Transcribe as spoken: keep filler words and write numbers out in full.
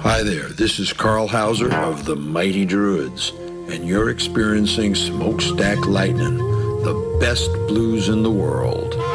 Hi there, this is Carl Hauser of the Mighty Druids, and you're experiencing Smokestack Lightning, the best blues in the world.